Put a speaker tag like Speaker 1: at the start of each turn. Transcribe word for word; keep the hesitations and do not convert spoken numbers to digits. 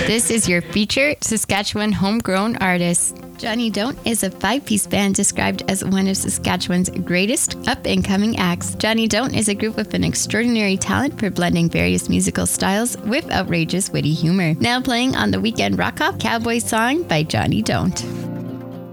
Speaker 1: This is your featured Saskatchewan homegrown artist. Johnny Don't is a five-piece band described as one of Saskatchewan's greatest up-and-coming acts. Johnny Don't is a group with an extraordinary talent for blending various musical styles with outrageous witty humor. Now playing on the Weekend Rock Off, Cowboy Song by Johnny Don't.